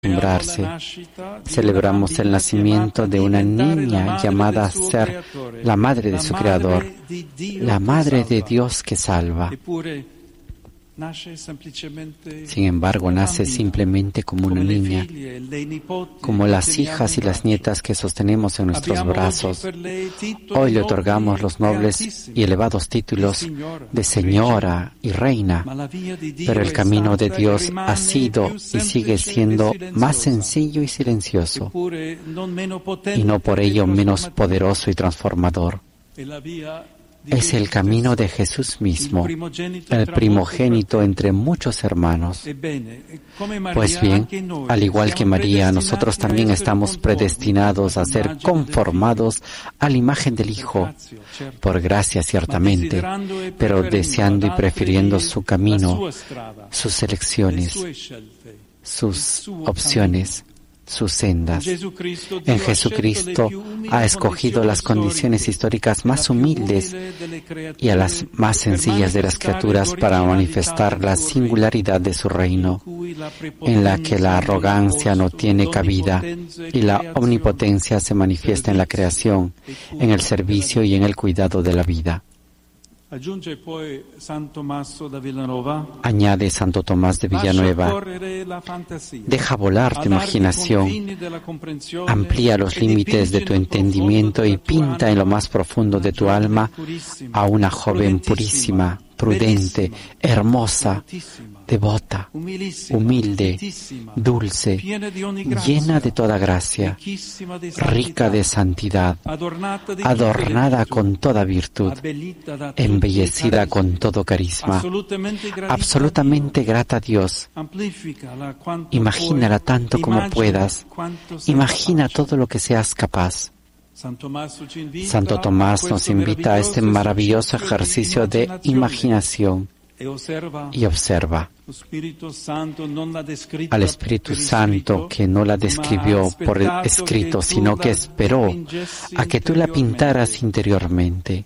acostumbrarse. Celebramos el nacimiento de una niña llamada a ser la madre de su Creador, la madre de Dios que salva. Sin embargo, nace simplemente como una niña, como las hijas y las nietas que sostenemos en nuestros brazos. Hoy le otorgamos los nobles y elevados títulos de Señora y Reina, pero el camino de Dios ha sido y sigue siendo más sencillo y silencioso, y no por ello menos poderoso y transformador. Es el camino de Jesús mismo, el primogénito entre muchos hermanos. Pues bien, al igual que María, nosotros también estamos predestinados a ser conformados a la imagen del Hijo, por gracia ciertamente, pero deseando y prefiriendo su camino, sus elecciones, sus opciones, sus sendas. En Jesucristo ha escogido las condiciones históricas más humildes y a las más sencillas de las criaturas para manifestar la singularidad de su reino, en la que la arrogancia no tiene cabida y la omnipotencia se manifiesta en la creación, en el servicio y en el cuidado de la vida. Añade Santo Tomás de Villanueva: deja volar tu imaginación, amplía los límites de tu entendimiento y pinta en lo más profundo de tu alma a una joven purísima, prudente, hermosa, devota, humilde, dulce, llena de toda gracia, rica de santidad, adornada con toda virtud, embellecida con todo carisma, absolutamente grata a Dios. Imagínala tanto como puedas, imagina todo lo que seas capaz. Santo Tomás nos invita a este maravilloso ejercicio de imaginación y observa al Espíritu Santo, que no la describió por escrito, sino que esperó a que tú la pintaras interiormente.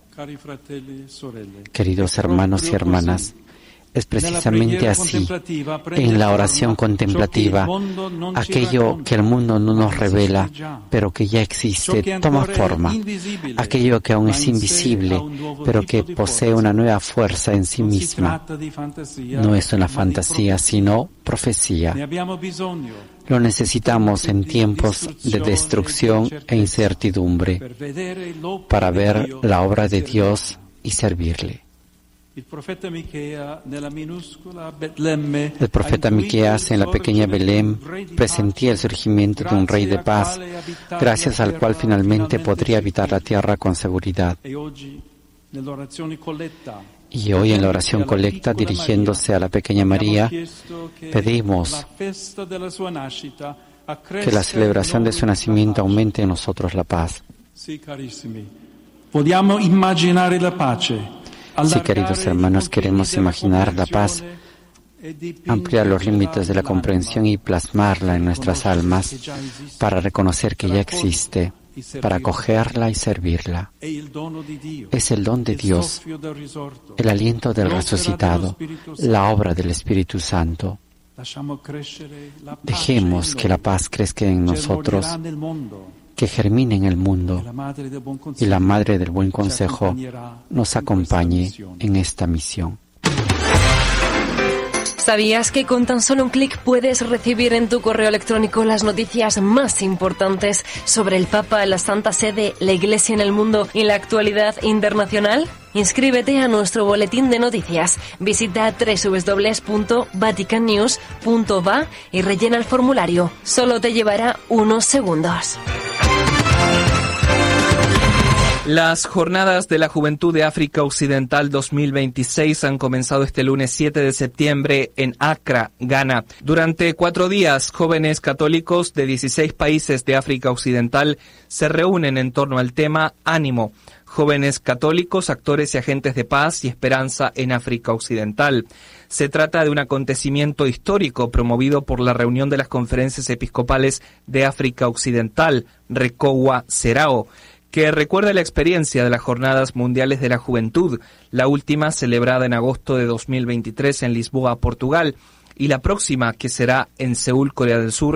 Queridos hermanos y hermanas, es precisamente así, en la oración contemplativa, aquello que el mundo no nos revela, pero que ya existe, toma forma, aquello que aún es invisible, pero que posee una nueva fuerza en sí misma. No es una fantasía, sino profecía. Lo necesitamos en tiempos de destrucción e incertidumbre, para ver la obra de Dios y servirle. El profeta Miqueas en la pequeña Belén presentía el surgimiento de un rey de paz, gracias al cual finalmente podría habitar la tierra con seguridad. Y hoy en la oración colecta, dirigiéndose a la pequeña María, pedimos que la celebración de su nacimiento aumente en nosotros la paz. Sí, queridos hermanos, queremos imaginar la paz, ampliar los límites de la comprensión y plasmarla en nuestras almas para reconocer que ya existe, para acogerla y servirla. Es el don de Dios, el aliento del resucitado, la obra del Espíritu Santo. Dejemos que la paz crezca en nosotros, que germine en el mundo, y la Madre del Buen Consejo nos acompañe en esta misión. ¿Sabías que con tan solo un clic puedes recibir en tu correo electrónico las noticias más importantes sobre el Papa, la Santa Sede, la Iglesia en el mundo y la actualidad internacional? Inscríbete a nuestro boletín de noticias. Visita www.vaticannews.va y rellena el formulario. Solo te llevará unos segundos. Las Jornadas de la Juventud de África Occidental 2026 han comenzado este lunes 7 de septiembre en Accra, Ghana. Durante 4 días, jóvenes católicos de 16 países de África Occidental se reúnen en torno al tema Ánimo. Jóvenes católicos, actores y agentes de paz y esperanza en África Occidental. Se trata de un acontecimiento histórico promovido por la reunión de las conferencias episcopales de África Occidental, RECOWA Serao, que recuerda la experiencia de las Jornadas Mundiales de la Juventud, la última celebrada en agosto de 2023 en Lisboa, Portugal, y la próxima, que será en Seúl, Corea del Sur,